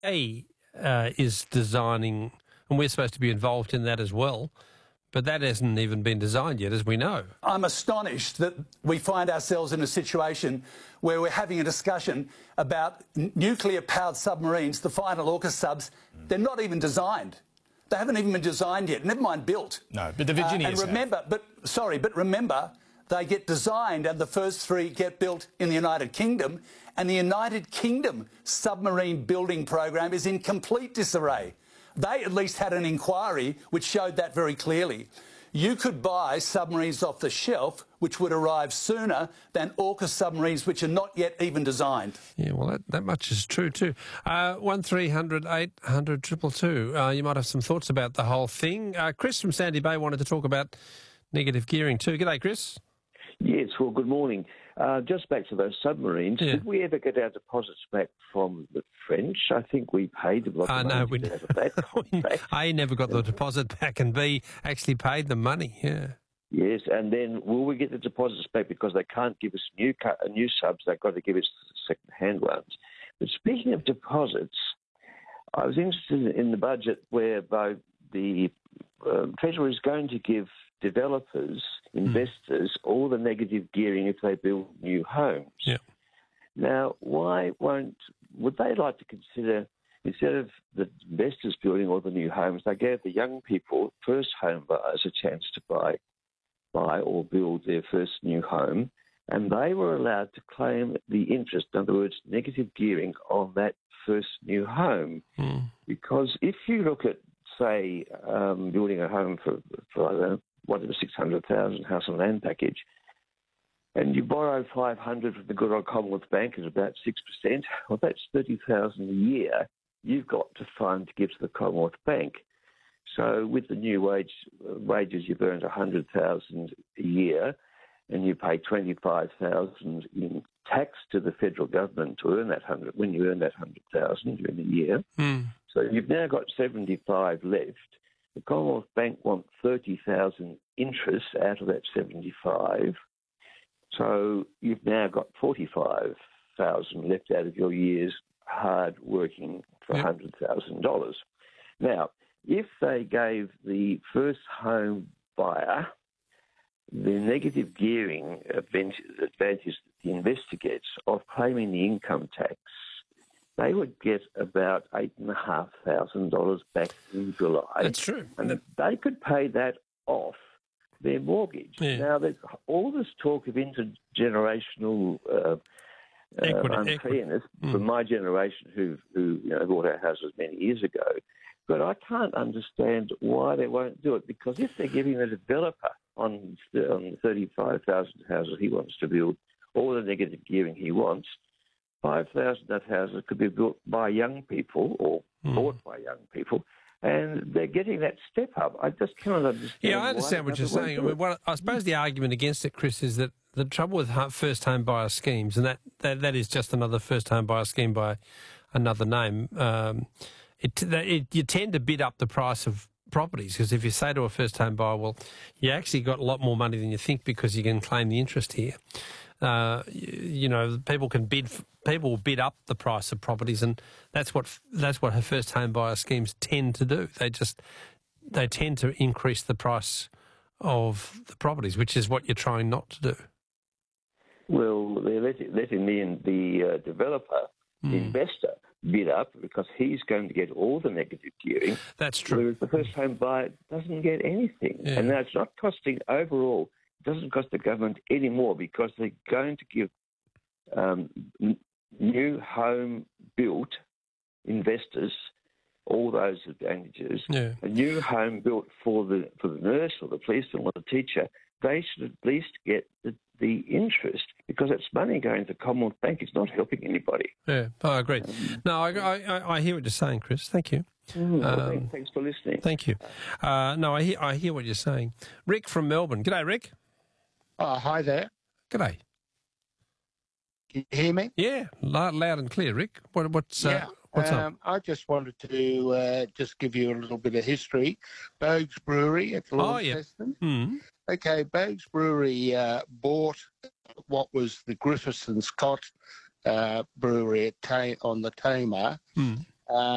is designing, and we're supposed to be involved in that as well, but that hasn't even been designed yet, as we know. I'm astonished that we find ourselves in a situation where we're having a discussion about nuclear-powered submarines, the final AUKUS subs. They're not even designed. They haven't even been designed yet, never mind built. No, but the Virginians but remember, they get designed and the first three get built in the United Kingdom, and the United Kingdom submarine building program is in complete disarray. They at least had an inquiry which showed that very clearly. You could buy submarines off the shelf which would arrive sooner than AUKUS submarines which are not yet even designed. Yeah, well, that much is true too. 1300 800 222. You might have some thoughts about the whole thing. Chris from Sandy Bay wanted to talk about negative gearing too. G'day, Chris. Yes, well, good morning. Just back to those submarines, did we ever get our deposits back from the French? I think we paid a lot of money we out of that contract. A, never got the deposit back, and B, actually paid the money, yeah. Yes, and then will we get the deposits back because they can't give us new subs, they've got to give us second-hand ones. But speaking of deposits, I was interested in the budget whereby the Treasury is going to give developers, investors, all the negative gearing if they build new homes. Yeah. Now, would they like to consider, instead of the investors building all the new homes, they gave the young people, first home buyers, a chance to buy or build their first new home, and they were allowed to claim the interest, in other words, negative gearing on that first new home. Because if you look at, say, building a home for I don't know, whatever, 600,000 house and land package, and you borrow 500 from the good old Commonwealth Bank at about 6%, well, that's 30,000 a year you've got to find to give to the Commonwealth Bank. So with the new wages, you've earned 100,000 a year, and you pay 25,000 in tax to the federal government to earn that 100. When you earn that 100,000 during the year, so you've now got 75 left. The Commonwealth Bank want 30,000 interest out of that 75. So you've now got 45,000 left out of your year's hard working for $100,000. Now, if they gave the first home buyer the negative gearing advantage that the investor gets of claiming the income tax, they would get about $8,500 back in July. That's true. And they could pay that off their mortgage. Yeah. Now, there's all this talk of intergenerational unfairness from my generation who bought our houses many years ago. But I can't understand why they won't do it, because if they're giving the developer on 35,000 houses he wants to build all the negative gearing he wants, 5,000 of that houses could be built by young people or bought by young people, and they're getting that step up. I just cannot understand. Yeah, I understand what you're saying. I suppose the argument against it, Chris, is that the trouble with first home buyer schemes, and that is just another first home buyer scheme by another name, you tend to bid up the price of properties, because if you say to a first home buyer, well, you actually got a lot more money than you think because you can claim the interest here. People will bid up the price of properties, and that's what her first home buyer schemes tend to do. They tend to increase the price of the properties, which is what you're trying not to do. Well, they're letting the developer, the investor, bid up because he's going to get all the negative gearing. That's true. Whereas the first home buyer doesn't get anything. Yeah. And that's not costing overall. It doesn't cost the government any more because they're going to give new home built investors all those advantages. Yeah. A new home built for the nurse or the policeman or the teacher, they should at least get the interest, because it's money going to Commonwealth Bank. It's not helping anybody. Yeah, I agree. No, I hear what you're saying, Chris. Thank you. Thanks for listening. Thank you. I hear what you're saying. Rick from Melbourne. G'day, Rick. Hi there. G'day. Can you hear me? Yeah, loud and clear, Rick. What's up? I just wanted to just give you a little bit of history. Bogues Brewery at Launceston. Mm-hmm. Okay, Bogues Brewery bought what was the Griffiths and Scott brewery on the Tamar.